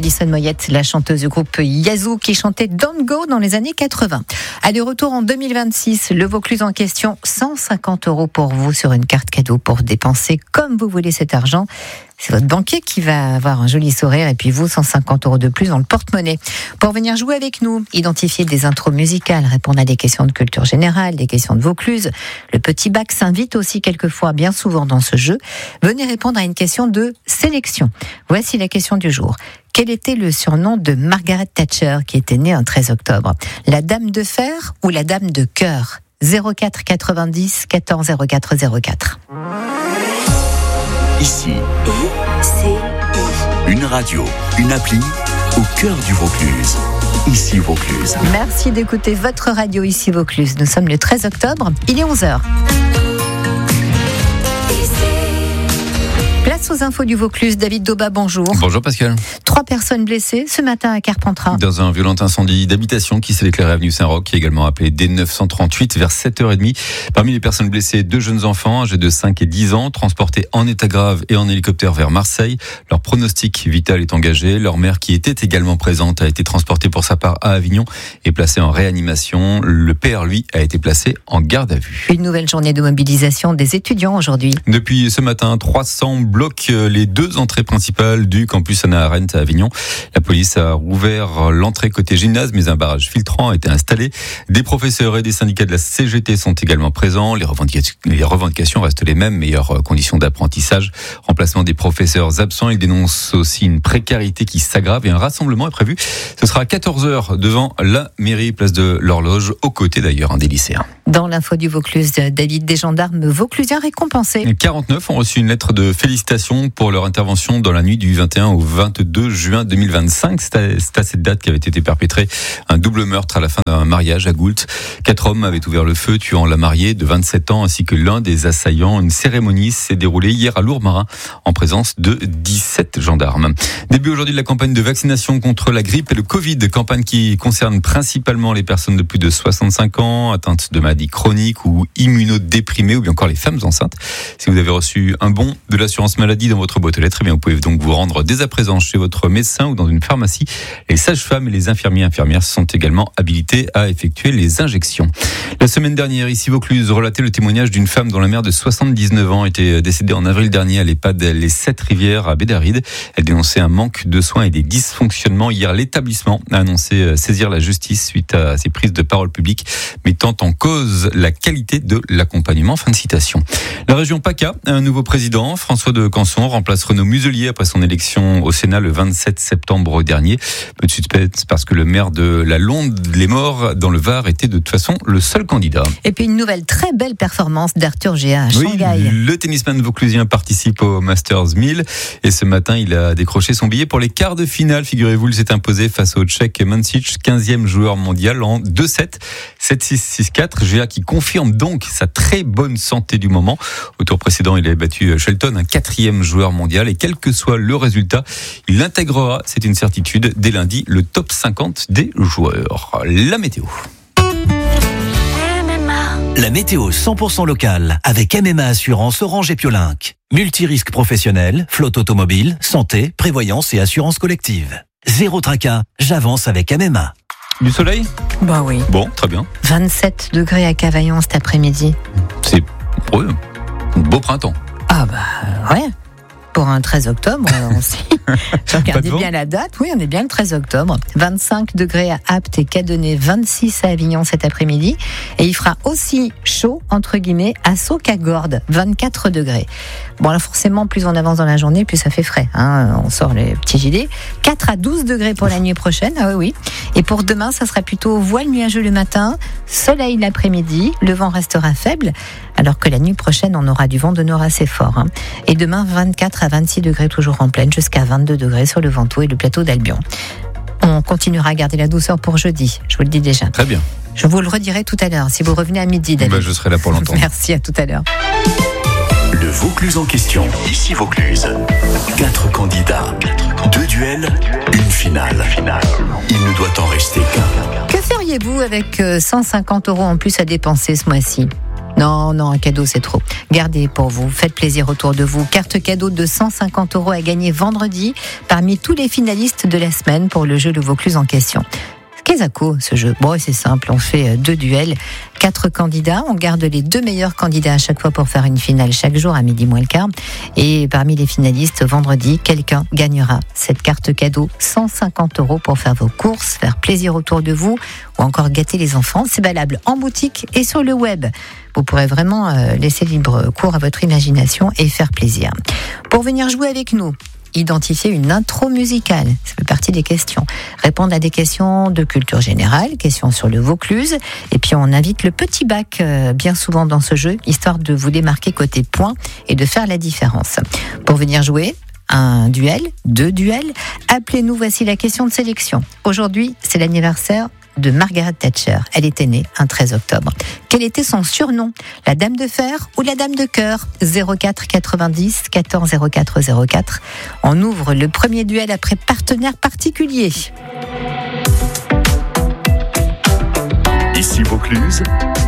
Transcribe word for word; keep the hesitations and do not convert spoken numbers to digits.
Alison Moyette, la chanteuse du groupe Yazoo qui chantait Don't Go dans les années quatre-vingts. Allez, retour en deux mille vingt-six, le Vaucluse en question, cent cinquante euros pour vous sur une carte cadeau pour dépenser comme vous voulez cet argent. C'est votre banquier qui va avoir un joli sourire et puis vous, cent cinquante euros de plus dans le porte-monnaie. Pour venir jouer avec nous, identifier des intros musicales, répondre à des questions de culture générale, des questions de Vaucluse. Le petit bac s'invite aussi quelquefois, bien souvent dans ce jeu. Venez répondre à une question de sélection. Voici la question du jour. Quel était le surnom de Margaret Thatcher qui était née un treize octobre ? La dame de fer ou la dame de cœur ? zéro quatre quatre-vingt-dix quatorze zéro quatre zéro quatre. Ici, une radio, une appli au cœur du Vaucluse. Ici Vaucluse. Merci d'écouter votre radio Ici Vaucluse. Nous sommes le treize octobre, il est onze heures. Place aux infos du Vaucluse. David Dauba, bonjour. Bonjour Pascal. Trois personnes blessées ce matin à Carpentras. Dans un violent incendie d'habitation qui s'est déclaré avenue Saint-Roch, qui est également appelé D neuf cent trente-huit vers sept heures trente. Parmi les personnes blessées, deux jeunes enfants âgés de cinq et dix ans, transportés en état grave et en hélicoptère vers Marseille. Leur pronostic vital est engagé. Leur mère, qui était également présente, a été transportée pour sa part à Avignon et placée en réanimation. Le père, lui, a été placé en garde à vue. Une nouvelle journée de mobilisation des étudiants aujourd'hui. Depuis ce matin, trois cents bloquent les deux entrées principales du campus Hannah Arendt à Avignon. La police a rouvert l'entrée côté gymnase, mais un barrage filtrant a été installé. Des professeurs et des syndicats de la C G T sont également présents. Les revendications, les revendications restent les mêmes. Meilleures conditions d'apprentissage, remplacement des professeurs absents. Ils dénoncent aussi une précarité qui s'aggrave et un rassemblement est prévu. Ce sera à quatorze heures devant la mairie, place de l'Horloge, aux côtés d'ailleurs des lycéens. Dans l'info du Vaucluse, David, des gendarmes vauclusiens récompensés. quarante-neuf ont reçu une lettre de félicitations pour leur intervention dans la nuit du vingt et un au vingt-deux juin deux mille vingt-cinq. C'est à, c'est à cette date qu'avait été perpétré un double meurtre à la fin d'un mariage à Goult. Quatre hommes avaient ouvert le feu, tuant la mariée de vingt-sept ans ainsi que l'un des assaillants. Une cérémonie s'est déroulée hier à Lourmarin en présence de dix-sept gendarmes. Début aujourd'hui de la campagne de vaccination contre la grippe et le Covid, campagne qui concerne principalement les personnes de plus de soixante-cinq ans, atteintes de maladies chroniques ou immunodéprimées, ou bien encore les femmes enceintes. Si vous avez reçu un bon de l'assurance maladie dans votre boîte aux lettres, eh bien vous pouvez donc vous rendre dès à présent chez votre médecin ou dans une pharmacie. Les sages-femmes et les infirmiers et infirmières sont également habilités à effectuer les injections. La semaine dernière, ici Vaucluse, relatait le témoignage d'une femme dont la mère de soixante-dix-neuf ans était décédée en avril dernier à l'EHPAD Les Sept Rivières à Bédaride. Elle dénonçait un manque de soins et des dysfonctionnements. Hier, l'établissement a annoncé saisir la justice suite à ses prises de parole publiques, mettant en cause la qualité de l'accompagnement. Fin de citation. La région PACA a un nouveau président. François de Canson remplace Renaud Muselier après son élection au Sénat le vingt-sept septembre dernier. Peu de suspense parce que le maire de la Londe-les-Morts dans le Var était de toute façon le seul candidat. Et puis une nouvelle très belle performance d'Arthur Géa à Shanghai. Oui, le tennisman vauclusien participe au Masters mille et ce matin il a décroché son billet pour les quarts de finale. Figurez-vous, il s'est imposé face au Tchèque Mancic, quinzième joueur mondial en deux sept, sept six, six quatre. Géa qui confirme donc sa très bonne santé du moment. Au tour précédent, il avait battu Shelton, un quatrième joueur mondial, et quel que soit le résultat, il intégrera, c'est une certitude, dès lundi, le top cinquante des joueurs. La météo. La météo cent pour cent locale avec M M A Assurance Orange et Piolinck. Multirisque professionnel, flotte automobile, santé, prévoyance et assurance collective. Zéro tracas, j'avance avec M M A. Du soleil ? Bah oui. Bon, très bien. vingt-sept degrés à Cavaillon cet après-midi. C'est ouais, un beau printemps. Ah bah ouais. Pour un treize octobre, on sait. Je regardais bien la date. Oui, on est bien le treize octobre. vingt-cinq degrés à Apt et Cadenet, vingt-six à Avignon cet après-midi. Et il fera aussi chaud, entre guillemets, à Saucagorde, vingt-quatre degrés. Bon, alors forcément, plus on avance dans la journée, plus ça fait frais. Hein. On sort les petits gilets. quatre à douze degrés pour la nuit prochaine. Ah oui, oui. Et pour demain, ça sera plutôt voile nuageux le matin, soleil l'après-midi. Le vent restera faible, alors que la nuit prochaine, on aura du vent de nord assez fort. Hein. Et demain, vingt-quatre à vingt-six degrés toujours en pleine, jusqu'à vingt-deux degrés sur le Ventoux et le plateau d'Albion. On continuera à garder la douceur pour jeudi, je vous le dis déjà. Très bien. Je vous le redirai tout à l'heure, si vous revenez à midi, David. Bah, je serai là pour l'entendre. Merci, à tout à l'heure. Le Vaucluse en question, ici Vaucluse. Quatre candidats, deux duels, une finale. Il ne doit en rester qu'un. Que feriez-vous avec cent cinquante euros en plus à dépenser ce mois-ci ? Non, non, un cadeau c'est trop. Gardez pour vous, faites plaisir autour de vous. Carte cadeau de cent cinquante euros à gagner vendredi parmi tous les finalistes de la semaine pour le jeu Le Vaucluse en question. Qu'est-ce que ce jeu? Bon, c'est simple, on fait deux duels, quatre candidats, on garde les deux meilleurs candidats à chaque fois pour faire une finale chaque jour à midi moins le quart. Et parmi les finalistes, vendredi, quelqu'un gagnera cette carte cadeau, cent cinquante euros pour faire vos courses, faire plaisir autour de vous ou encore gâter les enfants. C'est valable en boutique et sur le web. Vous pourrez vraiment laisser libre cours à votre imagination et faire plaisir. Pour venir jouer avec nous, identifier une intro musicale, ça fait partie des questions. Répondre à des questions de culture générale, questions sur le Vaucluse. Et puis on invite le petit bac euh, bien souvent dans ce jeu, histoire de vous démarquer côté points et de faire la différence. Pour venir jouer, un duel, deux duels, appelez-nous, voici la question de sélection. Aujourd'hui, c'est l'anniversaire de Margaret Thatcher. Elle était née un treize octobre. Quel était son surnom? La dame de fer ou la dame de cœur? zéro quatre quatre-vingt-dix quatorze zéro quatre zéro quatre. On ouvre le premier duel après partenaire particulier. Ici Vaucluse,